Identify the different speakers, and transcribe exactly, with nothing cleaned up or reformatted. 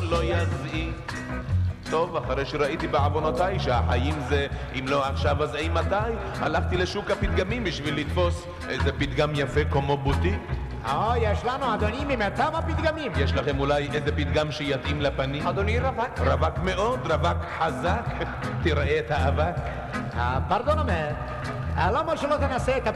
Speaker 1: לא יזעיק. טוב, אחרי שראיתי בעוונותיי שהחיים זה אם לא עכשיו אז אימתי, הלכתי לשוק הפתגמים בשביל לתפוס איזה פתגם יפה כמו בוטיק.
Speaker 2: או, יש לנו אדוני ממיטב הפתגמים.
Speaker 1: יש לכם אולי איזה פתגם שיתאים לפנים?
Speaker 2: אדוני רווק.
Speaker 1: רווק מאוד, רווק חזק. תראה את האבק.
Speaker 2: פרדון אומר, למה שלא תנסה את